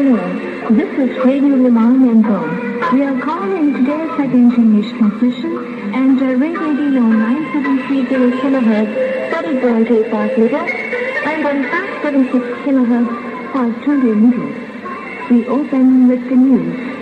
Hello, this is Radio Limang Mengo. We are calling today's second English transmission and Radio D on 9730 kHz, 30.85 meters, and on 576 kHz, 520 meters. We open with the news.